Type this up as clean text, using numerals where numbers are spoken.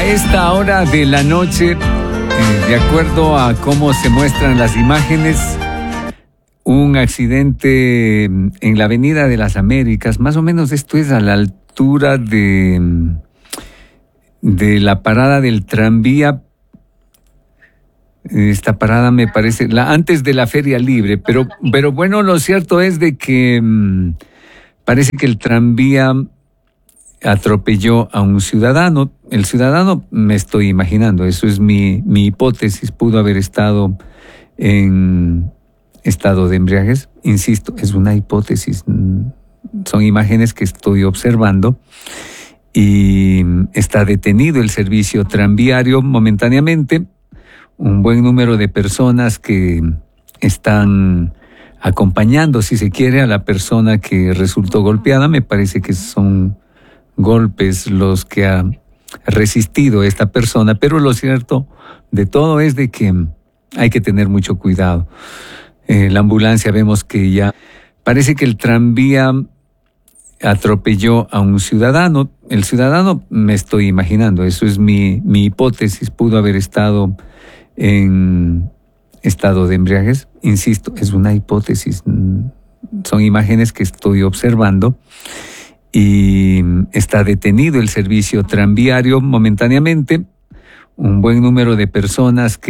esta hora de la noche, de acuerdo a cómo se muestran las imágenes, un accidente en la Avenida de las Américas, más o menos esto es a la altura de la parada del tranvía. Esta parada me parece antes de la Feria Libre, pero bueno, lo cierto es de que parece que el tranvía atropelló a un ciudadano. El ciudadano, me estoy imaginando, eso es mi hipótesis, pudo haber estado en estado de embriaguez. Insisto, es una hipótesis, son imágenes que estoy observando, y está detenido el servicio tranviario momentáneamente. Un buen número de personas que están acompañando, si se quiere, a la persona que resultó golpeada. Me parece que son golpes los que ha resistido esta persona, pero lo cierto de todo es de que hay que tener mucho cuidado. La ambulancia, vemos que ya parece que el tranvía atropelló a un ciudadano. El ciudadano, me estoy imaginando, eso es mi hipótesis, pudo haber estado en estado de embriaguez. Insisto, es una hipótesis, son imágenes que estoy observando, y está detenido el servicio tranviario momentáneamente. Un buen número de personas que